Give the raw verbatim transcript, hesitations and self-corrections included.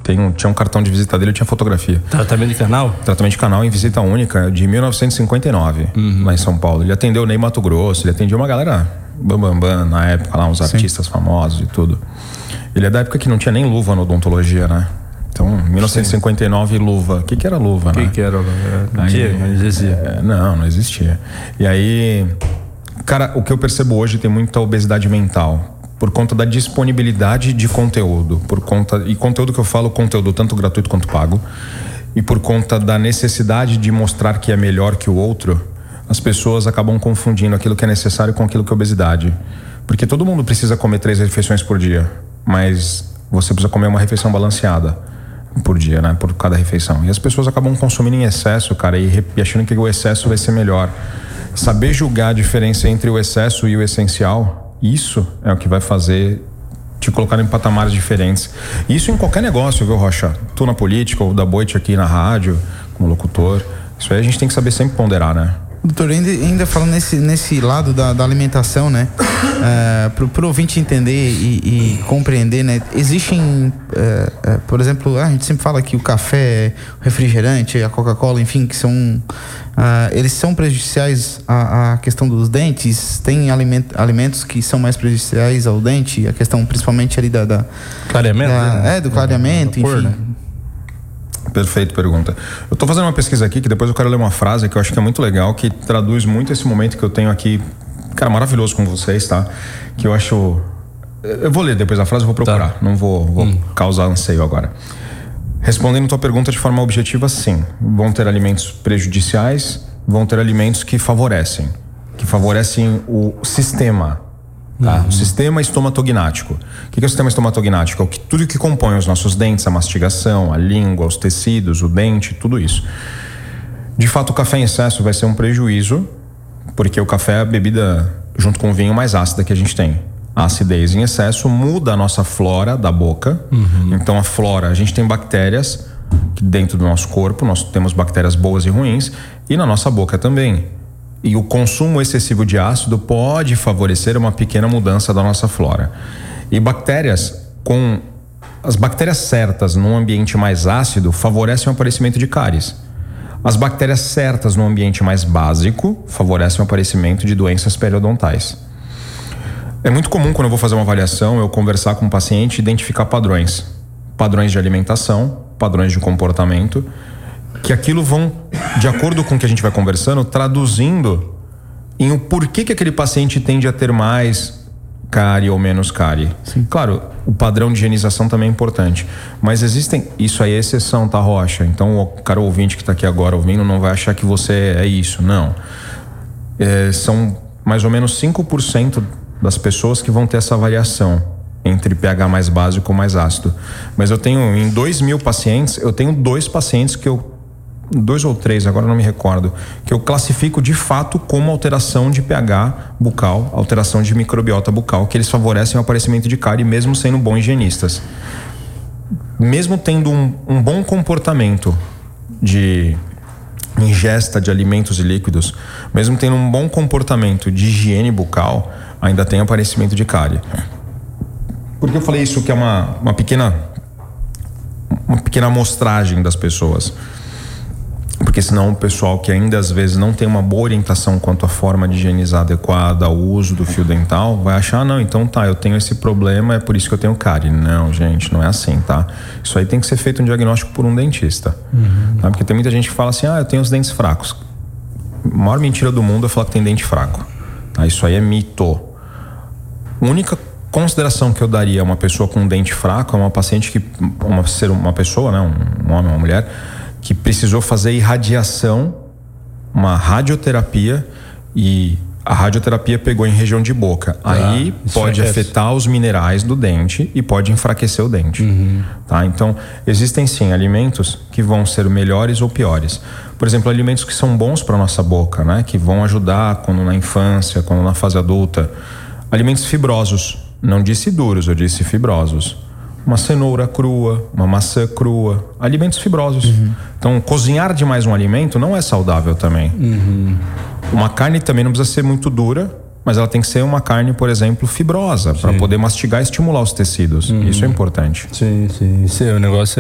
Tem um, tinha um cartão de visita dele, tinha fotografia. Tratamento de canal? Tratamento de canal em visita única de mil novecentos e cinquenta e nove, uhum. lá em São Paulo. Ele atendeu o Ney Mato Grosso, ele atendia uma galera bambambam bam, bam, na época lá, uns Sim. artistas famosos e tudo. Ele é da época que não tinha nem luva na odontologia, né? Então, mil novecentos e cinquenta e nove, Sim. luva. O que que era luva, que né? O que que era luva? Não tinha, não existia. É, não, não existia. E aí, cara, o que eu percebo hoje tem muita obesidade mental. Por conta da disponibilidade de conteúdo. Por conta, e conteúdo que eu falo, conteúdo tanto gratuito quanto pago. E por conta da necessidade de mostrar que é melhor que o outro, as pessoas acabam confundindo aquilo que é necessário com aquilo que é obesidade. Porque todo mundo precisa comer três refeições por dia. Mas você precisa comer uma refeição balanceada por dia, né? Por cada refeição. E as pessoas acabam consumindo em excesso, cara, e achando que o excesso vai ser melhor. Saber julgar a diferença entre o excesso e o essencial, isso é o que vai fazer te colocar em patamares diferentes. Isso em qualquer negócio, viu, Rocha? Tu na política ou da Boite aqui na rádio, como locutor. Isso aí a gente tem que saber sempre ponderar, né? Doutor, ainda, ainda falando nesse, nesse lado da, da alimentação, né? É, pro, pro ouvinte entender e, e compreender, né? Existem, é, é, por exemplo, a gente sempre fala que o café, o refrigerante, a Coca-Cola, enfim, que são... É, eles são prejudiciais à, à questão dos dentes? Tem aliment, alimentos que são mais prejudiciais ao dente? A questão principalmente ali da... da clareamento? Da, né? É, do clareamento, é, da cor, enfim... Né? Perfeito, pergunta. Eu tô fazendo uma pesquisa aqui que depois eu quero ler uma frase que eu acho que é muito legal, que traduz muito esse momento que eu tenho aqui, cara, maravilhoso com vocês, tá? Que eu acho... Eu vou ler depois a frase, eu vou procurar. Tá. Não vou, vou hum. causar anseio agora. Respondendo tua pergunta de forma objetiva, sim. Vão ter alimentos prejudiciais, vão ter alimentos que favorecem. Que favorecem o sistema. Tá? Uhum. O sistema estomatognático. O que é o sistema estomatognático? É o que, tudo que compõe os nossos dentes, a mastigação, a língua, os tecidos, o dente, tudo isso. De fato, o café em excesso vai ser um prejuízo, porque o café é a bebida, junto com o vinho, mais ácida que a gente tem. A acidez em excesso muda a nossa flora da boca. Uhum. Então, a flora, a gente tem bactérias dentro do nosso corpo, nós temos bactérias boas e ruins, e na nossa boca também. E o consumo excessivo de ácido pode favorecer uma pequena mudança da nossa flora. E bactérias com... As bactérias certas num ambiente mais ácido favorecem o aparecimento de cáries. As bactérias certas num ambiente mais básico favorecem o aparecimento de doenças periodontais. É muito comum, quando eu vou fazer uma avaliação, eu conversar com o paciente e identificar padrões. Padrões de alimentação, padrões de comportamento, que aquilo vão, de acordo com o que a gente vai conversando, traduzindo em o porquê que aquele paciente tende a ter mais cárie ou menos cárie. Sim. Claro, o padrão de higienização também é importante, mas existem, isso aí é exceção, tá, Rocha? Então o cara ouvinte que tá aqui agora ouvindo não vai achar que você é isso, não. É, são mais ou menos cinco por cento das pessoas que vão ter essa variação entre pH mais básico ou mais ácido. Mas eu tenho, em dois mil pacientes, eu tenho dois pacientes que eu dois ou três, agora não me recordo, que eu classifico de fato como alteração de pH bucal, alteração de microbiota bucal, que eles favorecem o aparecimento de cárie mesmo sendo bons higienistas. Mesmo tendo um, um bom comportamento de ingesta de alimentos e líquidos, mesmo tendo um bom comportamento de higiene bucal, ainda tem aparecimento de cárie. Por que eu falei isso, que é uma, uma pequena uma pequena amostragem das pessoas? Porque senão o pessoal que ainda às vezes não tem uma boa orientação quanto à forma de higienizar adequada, ao uso do fio dental, vai achar, não, então tá, eu tenho esse problema, é por isso que eu tenho cárie. Não, gente, não é assim, tá? Isso aí tem que ser feito um diagnóstico por um dentista. Uhum. Tá? Porque tem muita gente que fala assim, ah, eu tenho os dentes fracos. A maior mentira do mundo é falar que tem dente fraco. Tá? Isso aí é mito. A única consideração que eu daria a uma pessoa com um dente fraco é uma paciente que, uma, ser uma pessoa, né, um, um homem, uma mulher, que precisou fazer irradiação, uma radioterapia, e a radioterapia pegou em região de boca. Ah, aí pode é afetar os minerais do dente e pode enfraquecer o dente. Uhum. Tá? Então, existem sim alimentos que vão ser melhores ou piores. Por exemplo, alimentos que são bons para nossa boca, né? Que vão ajudar quando na infância, quando na fase adulta. Alimentos fibrosos. Não disse duros, eu disse fibrosos. Uma cenoura crua, uma maçã crua, alimentos fibrosos. Uhum. Então, cozinhar demais um alimento não é saudável também. Uhum. Uma carne também não precisa ser muito dura, mas ela tem que ser uma carne, por exemplo, fibrosa, para poder mastigar e estimular os tecidos. Uhum. Isso é importante. Sim, sim. Esse é o negócio.